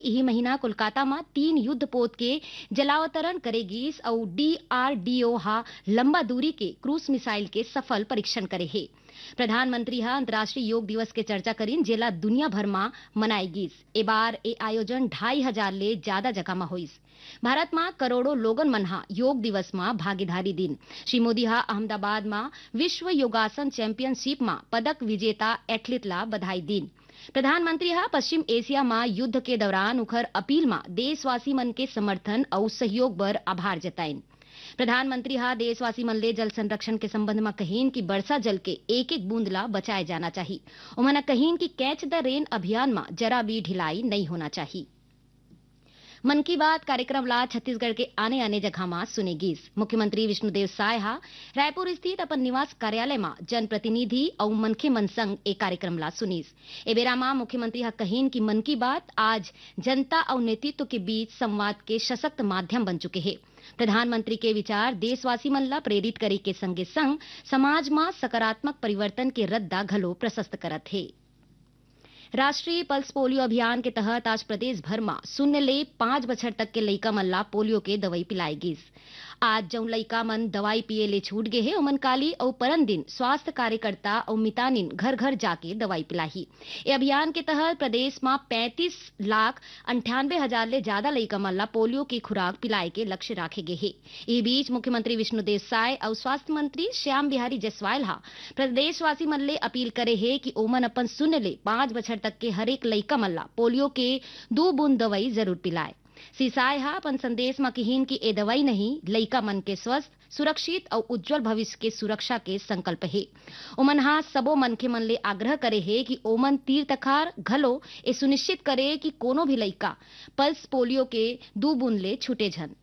यही महीना कोलकाता में 3 युद्ध पोत के जलावतरण करेगी और DRDO हा लंबा दूरी के क्रूज मिसाइल के सफल परीक्षण करे है। प्रधानमंत्री हा अंतर्राष्ट्रीय योग दिवस के चर्चा करीन जेला दुनिया भर में मनाएगी। ए बार ए आयोजन 2500 ले ज्यादा जगह में होइस। भारत में करोड़ों लोगन मन हा योग दिवस में भागीदारी दिन। श्री मोदी हा अहमदाबाद में विश्व योगासन चैंपियनशिप में पदक विजेता एथलीट ला बधाई दिन। प्रधानमंत्री हा पश्चिम एशिया में युद्ध के दौरान उखर अपील में देशवासी मन के समर्थन और सहयोग बर आभार जताइन। प्रधानमंत्री हा देशवासी मन ले जल संरक्षण के संबंध में कहीन कि वर्षा जल के एक एक बूंद ला बचाए जाना चाहिए। उन्होंने कहीन कि कैच द रेन अभियान में जरा भी ढिलाई नहीं होना चाहिए। मन की बात कार्यक्रम ला छत्तीसगढ़ के आने आने जगह में सुनेगी। मुख्यमंत्री विष्णुदेव साय हा रायपुर स्थित अपन निवास कार्यालय में जनप्रतिनिधि और मनखे मन संग एक कार्यक्रम ला सुनीस। ए बेरा में मुख्यमंत्री हा कहीन कि मन की बात आज जनता और नेतृत्व के बीच संवाद के सशक्त माध्यम बन चुके हैं। प्रधानमंत्री के विचार देशवासी मन ला प्रेरित करे के संगे संग समाज में सकारात्मक परिवर्तन के रद्दा घलो प्रशस्त करत है। राष्ट्रीय पल्स पोलियो अभियान के तहत आज प्रदेश भर में 0 ले 5 बछर तक के लइका मन ला पोलियो के दवाई पिलाएगी। आज जौन लइका मन दवाई पिए ले छूट गए है ओमन काली और परन दिन स्वास्थ्य कार्यकर्ता और मितानिन घर घर जाके दवाई पिलाई। ये अभियान के तहत प्रदेश में 35,98,000 ले ज्यादा लइका मन ला पोलियो की खुराक पिलाए के लक्ष्य राखे गए है। इस बीच मुख्यमंत्री विष्णुदेव साय और स्वास्थ्य मंत्री श्याम बिहारी जायसवाल हा प्रदेशवासी मन ले अपील करे है कि ओमन अपन 0 ले 5 बछर तक के हरेक लइका मन ला पोलियो के 2 बूंद दवाई जरूर पिलाए। श्री साय हा अपन संदेश में कहीन कि ए दवाई नहीं लइका मन के स्वस्थ सुरक्षित और उज्जवल भविष्य के सुरक्षा के संकल्प है। ओमन हा सबो मनखे मन ले आग्रह करे है कि ओमन तीर तखार घलो ए सुनिश्चित करे कि कोनो भी लइका पल्स पोलियो के 2 बूंद ले छूटे झन।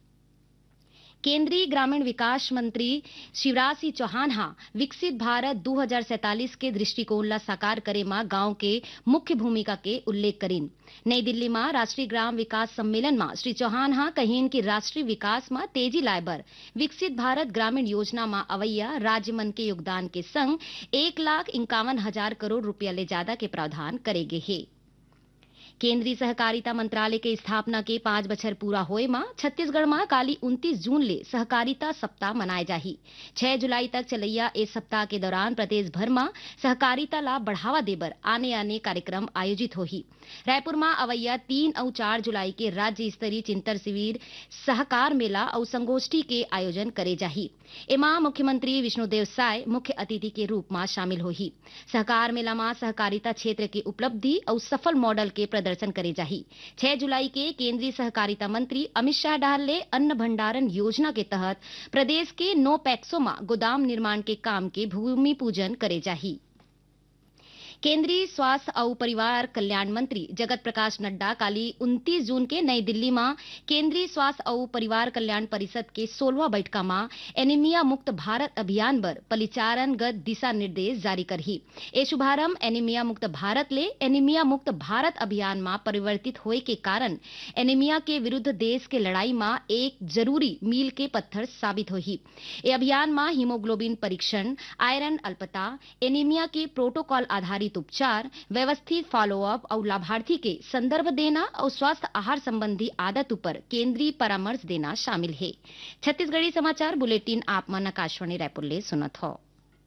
केंद्रीय ग्रामीण विकास मंत्री शिवराज सिंह चौहान हा विकसित भारत 2047 के दृष्टिकोण ला साकार करे में गांव के मुख्य भूमिका के उल्लेख करीन। नई दिल्ली में राष्ट्रीय ग्राम विकास सम्मेलन में श्री चौहान हा कहीन कि राष्ट्रीय विकास में तेजी लाए बर विकसित भारत ग्रामीण योजना में अवैया राज्य मन के योगदान के संग 1,51,000 करोड़ रुपया ले ज्यादा के प्रावधान करेगे है। केंद्रीय सहकारिता मंत्रालय के स्थापना के 5 बछर पूरा होए में छत्तीसगढ़ में काली 29 जून ले सहकारिता सप्ताह मनाए जाही। 6 जुलाई तक चलैया इस सप्ताह के दौरान प्रदेश भर में सहकारिता ला बढ़ावा देबर आने आने कार्यक्रम आयोजित होही। रायपुर में अवैया 3 और 4 जुलाई के राज्य स्तरीय चिंतन शिविर सहकार मेला और संगोष्ठी के आयोजन करे जाही। एमा मुख्यमंत्री विष्णुदेव साय मुख्य अतिथि के रूप में शामिल होही। सहकार मेला में सहकारिता क्षेत्र की उपलब्धि और सफल मॉडल के प्रदर्शन करे जाही। 6 जुलाई के केंद्रीय सहकारिता मंत्री अमित शाह डाहले अन्न भंडारण योजना के तहत प्रदेश के 9 पैक्सों में गोदाम निर्माण के काम के भूमि पूजन करे जाही। केंद्रीय स्वास्थ्य और परिवार कल्याण मंत्री जगत प्रकाश नड्डा काली 29 जून के नई दिल्ली में केंद्रीय स्वास्थ्य और परिवार कल्याण परिषद के 16वां बैठका में एनीमिया मुक्त भारत अभियान पर परिचारणगत दिशा निर्देश जारी करही। ए शुभारंभ एनीमिया मुक्त भारत ले एनीमिया मुक्त भारत अभियान में परिवर्तित होए के कारण एनीमिया के विरुद्ध देश के लड़ाई में एक जरूरी मील के पत्थर साबित होही। ए अभियान में हीमोग्लोबिन परीक्षण, आयरन अल्पता, एनीमिया के प्रोटोकॉल आधारित उपचार, व्यवस्थित फॉलोअप और लाभार्थी के संदर्भ देना और स्वास्थ्य आहार संबंधी आदत पर केंद्रीय परामर्श देना शामिल है। छत्तीसगढ़ी समाचार बुलेटिन आप मन आकाशवाणी रायपुर ले सुनत हो।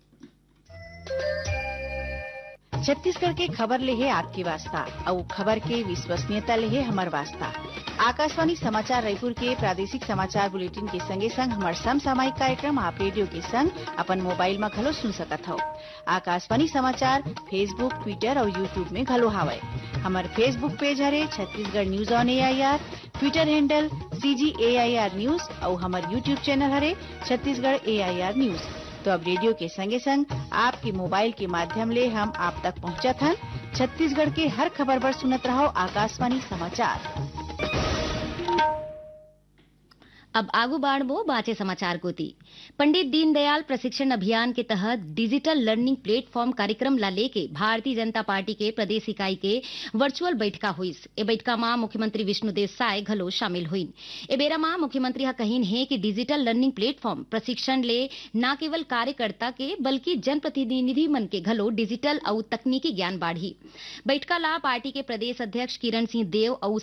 छत्तीसगढ़ के खबर ले है आपकी वास्ता और खबर के विश्वसनीयता ले है हमार वास्ता। आकाशवाणी समाचार रायपुर के प्रादेशिक समाचार बुलेटिन के संगे संग हमार समसामयिक कार्यक्रम आप रेडियो के संग अपन मोबाइल में घलो सुन सकत हो। आकाशवाणी समाचार फेसबुक, ट्विटर और यूट्यूब में घलो हावय। हमार फेसबुक पेज हरे Chhattisgarh news on AIR, Twitter handle CGAIR news और हमार यूट्यूब चैनल हरे छत्तीसगढ़ AIR न्यूज। तो अब रेडियो के संगे संग आपके मोबाइल के माध्यम ले हम आप तक पहुंचत हन। छत्तीसगढ़ के हर खबर पर सुनत रहो आकाशवाणी समाचार। अब आगू बाढ़बो बाचे समाचार कोती। पंडित दीनदयाल प्रशिक्षण अभियान के तहत डिजिटल लर्निंग प्लेटफॉर्म कार्यक्रम ला लेके भारतीय जनता पार्टी के प्रदेश इकाई के वर्चुअल बैठका हुईस। ए बैठका में मुख्यमंत्री विष्णुदेव साय घलो शामिल हुईन। ए बेरा में मुख्यमंत्री हा कहीन है कि डिजिटल लर्निंग प्लेटफॉर्म प्रशिक्षण ले न केवल कार्यकर्ता के बल्कि जनप्रतिनिधि मन के घलो डिजिटल और तकनीकी ज्ञान बाढ़ी। बैठका ला पार्टी के प्रदेश अध्यक्ष किरण सिंह देव और